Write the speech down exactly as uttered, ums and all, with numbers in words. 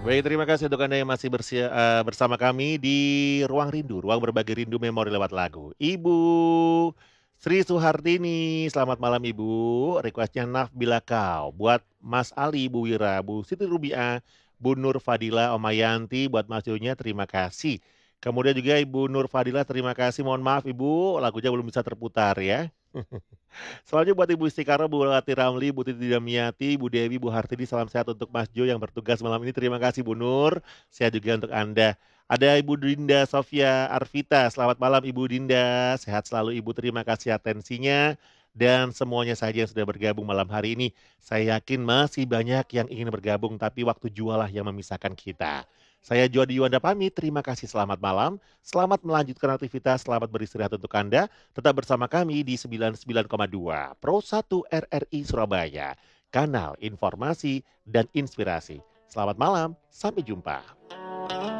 Baik, terima kasih untuk Anda yang masih bersia eee, bersama kami di Ruang Rindu, ruang berbagi rindu memori lewat lagu. Ibu Sri Suhartini, selamat malam Ibu, request-nya Naf Bila Kau, buat Mas Ali, Bu Wira, Bu Siti Rubiah, Bu Nur Fadila, Omayanti, buat Mas Yonya terima kasih. Kemudian juga Ibu Nur Fadila terima kasih, mohon maaf Ibu, lagunya belum bisa terputar ya. Selanjutnya buat Ibu Istikaro, Bu Lati Ramli, Bu Titi Damiati, Bu Dewi, Bu Hartini, salam sehat untuk Mas Jo yang bertugas malam ini. Terima kasih Bu Nur, sehat juga untuk Anda. Ada Ibu Dinda Sofia Arvita, selamat malam Ibu Dinda, sehat selalu Ibu, terima kasih atensinya. Dan semuanya saja yang sudah bergabung malam hari ini. Saya yakin masih banyak yang ingin bergabung, tapi waktu jualah yang memisahkan kita. Saya Jody Yuwanda pamit, terima kasih, selamat malam. Selamat melanjutkan aktivitas, selamat beristirahat untuk Anda. Tetap bersama kami di sembilan puluh sembilan koma dua Pro satu R R I Surabaya, kanal informasi dan inspirasi. Selamat malam, sampai jumpa.